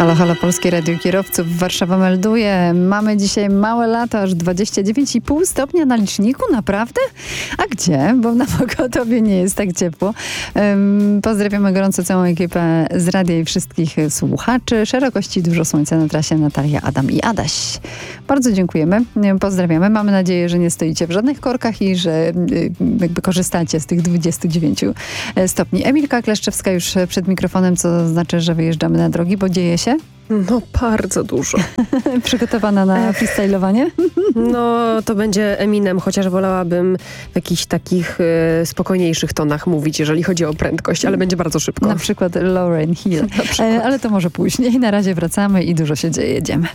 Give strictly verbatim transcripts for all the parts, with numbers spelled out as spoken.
Halo, halo, Polskie Radio Kierowców. Warszawa melduje. Mamy dzisiaj małe lato, aż dwadzieścia dziewięć i pół stopnia na liczniku. Naprawdę? A gdzie? Bo na Mokotowie nie jest tak ciepło. Um, pozdrawiamy gorąco całą ekipę z radia i wszystkich słuchaczy. Szerokości, dużo słońca na trasie. Natalia, Adam i Adaś. Bardzo dziękujemy. Pozdrawiamy. Mamy nadzieję, że nie stoicie w żadnych korkach i że jakby korzystacie z tych dwudziestu dziewięciu stopni. Emilka Kleszczewska już przed mikrofonem, co znaczy, że wyjeżdżamy na drogi, bo dzieje się. No bardzo dużo. Przygotowana na freestylowanie? No to będzie Eminem, chociaż wolałabym w jakichś takich y, spokojniejszych tonach mówić, jeżeli chodzi o prędkość, ale będzie bardzo szybko. Na przykład Lauryn Hill. E, ale to może później. Na razie wracamy i dużo się dzieje. Jedziemy.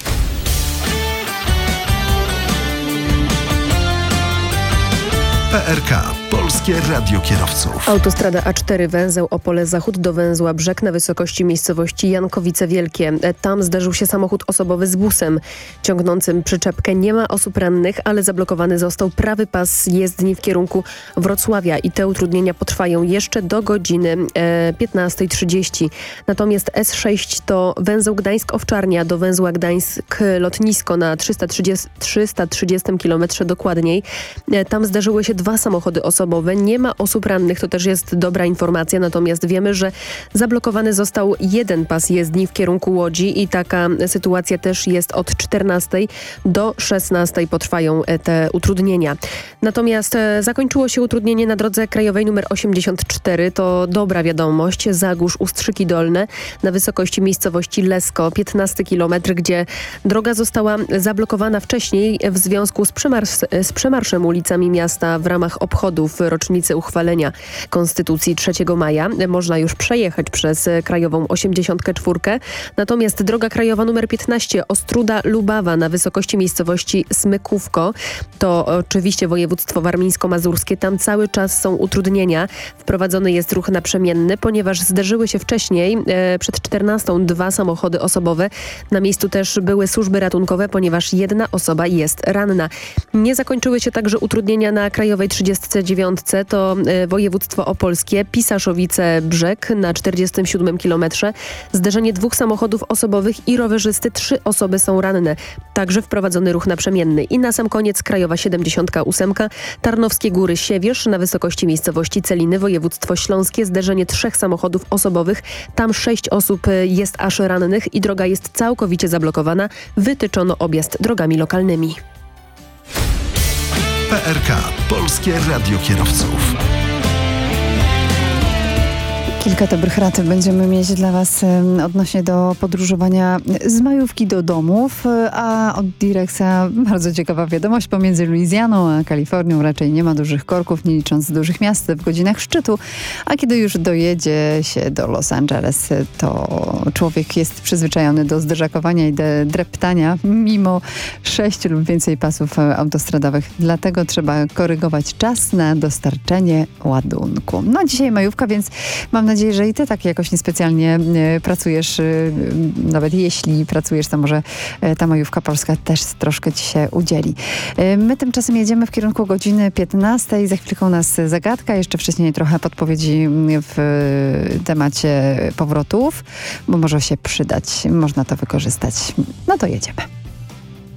P R K. Polskie Radio Kierowców. Autostrada A cztery, węzeł Opole Zachód do węzła Brzeg na wysokości miejscowości Jankowice Wielkie. Tam zderzył się samochód osobowy z busem ciągnącym przyczepkę. Nie ma osób rannych, ale zablokowany został prawy pas jezdni w kierunku Wrocławia i te utrudnienia potrwają jeszcze do godziny e, piętnastej trzydzieści. Natomiast S sześć to węzeł Gdańsk-Owczarnia do węzła Gdańsk-Lotnisko na trzysta trzydziestym kilometrze dokładniej. E, tam zderzyły się dwa samochody osobowe. Nie ma osób rannych, to też jest dobra informacja, natomiast wiemy, że zablokowany został jeden pas jezdni w kierunku Łodzi i taka sytuacja też jest od czternastej do szesnastej potrwają te utrudnienia. Natomiast zakończyło się utrudnienie na drodze krajowej numer osiemdziesiąt cztery. To dobra wiadomość. Zagórz Ustrzyki Dolne na wysokości miejscowości Lesko, piętnasty kilometr, gdzie droga została zablokowana wcześniej w związku z, przemarsz, z przemarszem ulicami miasta w ramach obchodów rocznicy uchwalenia Konstytucji trzeciego maja. Można już przejechać przez krajową osiemdziesiąt cztery. Natomiast droga krajowa numer piętnaście Ostruda-Lubawa na wysokości miejscowości Smykówko, to oczywiście województwo warmińsko-mazurskie. Tam cały czas są utrudnienia. Wprowadzony jest ruch naprzemienny, ponieważ zderzyły się wcześniej e, przed czternastą dwa samochody osobowe. Na miejscu też były służby ratunkowe, ponieważ jedna osoba jest ranna. Nie zakończyły się także utrudnienia na krajowej trzydziestce dziewiątce. To e, województwo opolskie, Pisaszowice-Brzeg na czterdziestym siódmym kilometrze. Zderzenie dwóch samochodów osobowych i rowerzysty. Trzy osoby są ranne. Także wprowadzony ruch naprzemienny. I na sam koniec krajowa siedemdziesiąt osiem. Tarnowskie Góry Siewierz na wysokości miejscowości Celiny, województwo śląskie. Zderzenie trzech samochodów osobowych. Tam sześć osób jest aż rannych i droga jest całkowicie zablokowana. Wytyczono objazd drogami lokalnymi. P R K. Polskie Radio Kierowców. Kilka dobrych rad będziemy mieć dla Was odnośnie do podróżowania z majówki do domów, a od Direxa bardzo ciekawa wiadomość. Pomiędzy Luizjaną a Kalifornią raczej nie ma dużych korków, nie licząc dużych miast w godzinach szczytu, a kiedy już dojedzie się do Los Angeles, to człowiek jest przyzwyczajony do zderzakowania i do dreptania mimo sześciu lub więcej pasów autostradowych. Dlatego trzeba korygować czas na dostarczenie ładunku. No dzisiaj majówka, więc mam nadzieję, że i ty tak jakoś niespecjalnie y, pracujesz, y, nawet jeśli pracujesz, to może y, ta majówka polska też troszkę ci się udzieli. Y, my tymczasem jedziemy w kierunku godziny piętnastej. Za chwilkę u nas zagadka, jeszcze wcześniej trochę podpowiedzi w y, temacie powrotów, bo może się przydać, można to wykorzystać. No to jedziemy.